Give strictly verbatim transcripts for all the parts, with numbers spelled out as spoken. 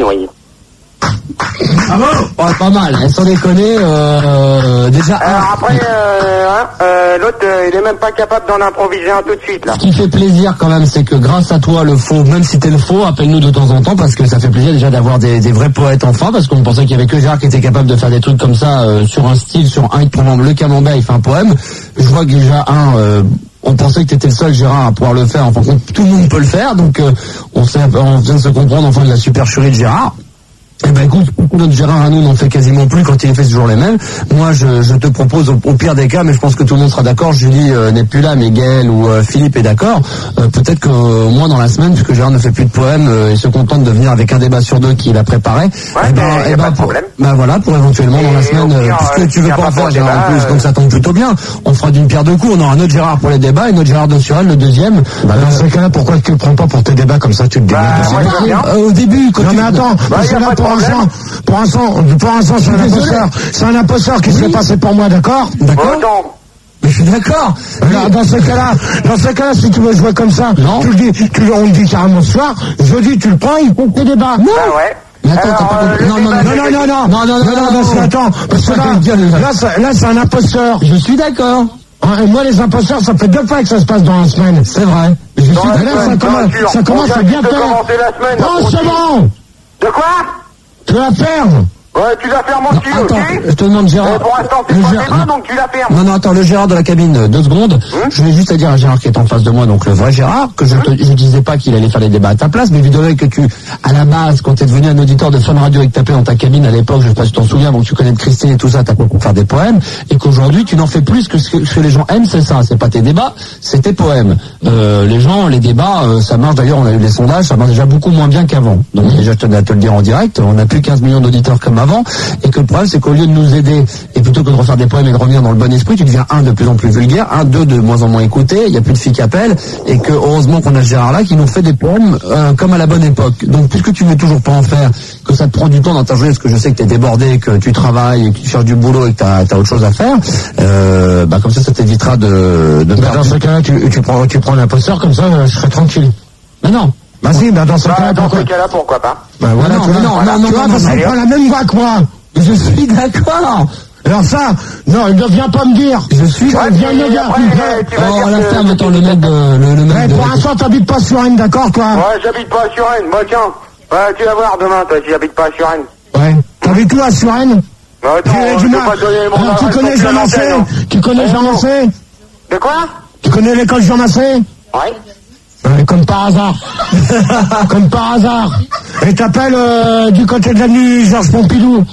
oui. Ah bon? Oh, pas mal, hein, sans déconner, euh, déjà... Alors un... après, euh, hein, euh, l'autre, euh, il est même pas capable d'en improviser un tout de suite, là. Ce qui fait plaisir quand même, c'est que grâce à toi, le faux, même si t'es le faux, appelle-nous de temps en temps, parce que ça fait plaisir déjà d'avoir des, des vrais poètes enfin, parce qu'on pensait qu'il y avait que Gérard qui était capable de faire des trucs comme ça, euh, sur un style, sur un hit, par exemple, le Camembert, il fait un poème. Je vois que déjà, un... Euh, on pensait que t'étais le seul, Gérard, à pouvoir le faire. Enfin, tout le monde peut le faire, donc euh, on, sait, on vient de se comprendre enfin de la supercherie de Gérard. Eh ben écoute, notre Gérard à nous n'en fait quasiment plus quand il est fait toujours les mêmes. Moi, je, je te propose au, au pire des cas, mais je pense que tout le monde sera d'accord. Julie euh, n'est plus là, mais Gaël ou euh, Philippe est d'accord. Euh, peut-être que euh, moi, dans la semaine, puisque Gérard ne fait plus de poèmes euh, et se contente de venir avec un débat sur deux qu'il a préparé. Ouais, eh ben, mais eh y a ben, pas de pour, problème. ben voilà, pour éventuellement Et dans la semaine, pire, euh, puisque tu veux y a pas pas en faire de Gérard en débat, plus, donc ça tombe plutôt bien. On fera d'une pierre deux coups. On aura notre Gérard pour les débats et notre Gérard de Surel, le deuxième. Bah, dans ce cas-là, pourquoi tu le prends pas pour tes débats comme ça, tu te démerdes? Bah, moi, je veux bien. Euh, au début, quand Non tu... mais attends, Bah, parce y a que là pas de pour problème. l'instant, pour l'instant, pour l'instant c'est un imposteur, c'est un imposteur qui se fait passer pour moi, d'accord? D'accord. Oh, attends. Mais je suis d'accord. Alors, dans ce cas-là, dans ce cas-là, si tu veux jouer comme ça, Non. tu le dis, tu, on le dit carrément ce soir, jeudi tu le prends, il faut que tu débats. Non. Ah ouais. Mais attends, Alors, t'as pas euh, compris. le Non, non, débat, non, c'est Non, que- non, non, non, Non, non, non, non, parce que non. attends, parce que là, là, ça- là, c'est un imposteur. Je suis d'accord. Hein, et moi, les imposteurs, ça fait deux fois que ça se passe dans la semaine. C'est vrai. Je suis Dans la Mais là, ça semaine, commence, bien sûr. ça commence On à vient bien de faire. commencer la semaine, Oh, là, c'est pour- bon. De quoi? Tu la fermes. Ouais, tu la fermes Non, aussi, attends, ok? je te demande Gérard. Mais pour l'instant, c'est Le pas Gérard- débat, non. donc tu la fermes. Non, non, attends, le Gérard de la cabine, euh, deux secondes. Je vais juste à dire à Gérard qui est en face de moi, donc le vrai Gérard, que je te, je disais pas qu'il allait faire les débats à ta place, mais évidemment que tu, à la base, quand t'es devenu un auditeur de Fun Radio et que t'appelais dans ta cabine à l'époque, je sais pas si tu t'en souviens, donc tu connais de Christine et tout ça, t'as pour faire des poèmes, et qu'aujourd'hui, tu n'en fais plus que ce que, ce que les gens aiment, c'est ça, c'est pas tes débats, c'est tes poèmes. Euh, les gens, les débats, euh, ça marche, d'ailleurs, on a eu les sondages, ça marche déjà beaucoup moins bien qu'avant. Donc déjà, je tenais à te le dire en direct, on n'a plus quinze millions d'auditeurs comme avant, et que le problème, c'est qu'au lieu de nous aider, et plutôt que de refaire des poèmes et de revenir dans le bon esprit, tu deviens un de plus en plus vulgaire, un, deux de moins en moins écouté, il n'y a plus de filles qui appellent, et que heureusement qu'on a Gérard là qui nous fait des poèmes euh, comme à la bonne époque. Donc puisque tu ne veux toujours pas en faire, que ça te prend du temps dans ta journée, parce que je sais que tu es débordé, que tu travailles, que tu cherches du boulot et que tu as autre chose à faire, euh, bah comme ça, ça t'évitera de, de Bah, perdre dans du- ce cas-là, tu, tu prends, tu prends l'imposteur, comme ça, euh, je serai tranquille. Mais non. Vas-y, bah, dans ce Bah, cas-là, dans pourquoi? ce cas-là, pourquoi pas? Bah, voilà, non, tu vois, non, voilà, non, non, tu vois, non, parce non, qu'il non. prend la même voix que moi. Je suis d'accord. Alors ça, non, il ne vient pas me dire. Je suis Ouais, Ouais, viens puis me dire. après, euh, tu vas Oh, dire la que- ferme, attends, le mec de, le, le mec Ouais, de... pour l'instant, t'habites pas sur Rennes, d'accord, toi? Ouais, j'habite pas à Suresnes. Bah, tiens. Ouais, tu vas voir demain, toi, si j'habite pas à Suresnes. Ouais. T'habites où à Suresnes? Bah, attends, Tu- je tu peux m'as- pas te donner mon Alors, tu adresse connais non plus à Jean Massé? l'antenne, hein. Tu connais Jean Massé? De quoi? Tu connais l'école Jean Massé? Ouais. Ouais, comme par hasard. Comme par hasard. Et t'appelles euh, du côté de l'avenue Georges Pompidou.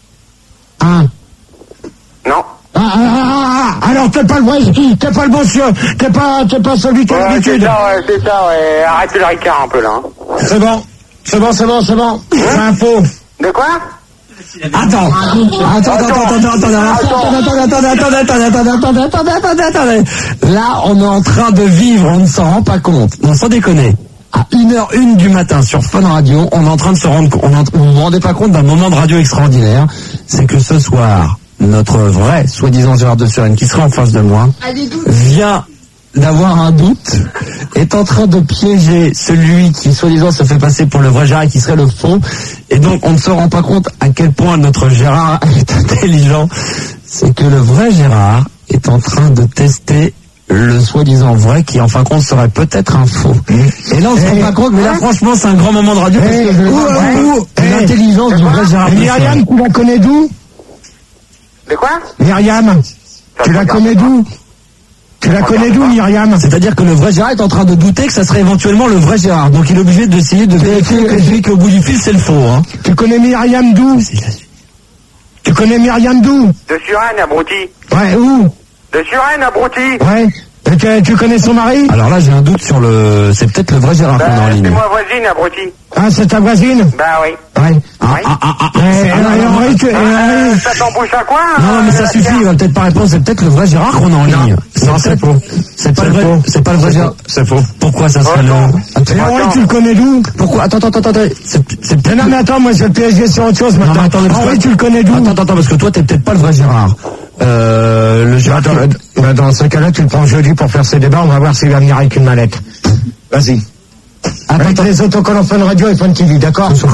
Hein? Non. Ah, ah, ah, ah, alors t'es pas le vrai, t'es pas le bon monsieur, t'es pas, t'es pas celui qui a Ouais, c'est l'habitude. ça, ouais, c'est ça, ouais. Arrête le ricard un peu, là. hein. C'est bon, c'est bon, c'est bon, c'est bon. C'est un faux. De quoi? Attends, attends, attends, attends, attends, attends, attends, attends, attends, attends, attends, attends, attends, attends, attends. Là, on est en train de vivre, on ne s'en rend pas compte. Non, sans déconner. À une heure une du matin sur Fun Radio, on est en train de se rendre compte, on ne vous rendez pas compte d'un moment de radio extraordinaire. C'est que ce soir, notre vrai, soi-disant Gérard de Surenne, qui sera en face de moi, vient d'avoir un doute, est en train de piéger celui qui, soi-disant, se fait passer pour le vrai Gérard et qui serait le faux. Et donc, on ne se rend pas compte à quel point notre Gérard est intelligent. C'est que le vrai Gérard est en train de tester le soi-disant vrai qui, en fin de compte, serait peut-être un faux. Et là, on se rend pas compte, mais là, franchement, c'est un grand moment de radio parce que je vais voir vraiment l'intelligence du vrai Gérard. Et Myriam, tu la connais d'où? De quoi? Myriam, tu la connais d'où? Tu la connais d'où, Myriam? C'est-à-dire que le vrai Gérard est en train de douter que ça serait éventuellement le vrai Gérard. Donc il est obligé d'essayer de vérifier que celui qui est au bout du fil, c'est le faux. Hein. Tu connais Myriam d'où? Tu connais Myriam d'où? De Suresnes, abruti. Ouais, où? De Suresnes, abruti. Ouais. Et tu, tu connais son mari? Alors là, j'ai un doute sur le... C'est peut-être le vrai Gérard qu'on a en Bah, c'est ligne. moi voisine, abruti. Ah, c'est ta voisine? Bah oui. Ouais. Ah, Oui. ah, ah, ah, Eh, ah, eh, ah, non, non, Henri, tu, eh, Euh, Henri. ça t'embouche à quoi? non, hein, mais ça la suffit, il pierre va peut-être pas répondre, c'est peut-être le vrai Gérard qu'on a en ligne. Non, c'est faux. C'est pas C'est le vrai, faux. c'est pas le vrai Gérard. C'est faux. Pourquoi ça serait Oh, non. le... Attends, Et Henri, tu le connais d'où? pourquoi? Attends, attends, attends, attends. C'est, c'est Mais peut-être... non, mais attends, moi, c'est le P S G, c'est autre chose, Non, maintenant. mais attendez, parce que- Henri, tu le connais d'où? Attends, attends, attends, parce que toi, t'es peut-être pas le vrai Gérard. Euh, le Gérard... Attends, euh, bah, dans ce cas-là, tu le prends jeudi pour faire ses débats, on va voir s'il va venir avec une mallette. Vas-y. Attends, Avec attends. les autocollants Fun Radio et Fun T V, d'accord?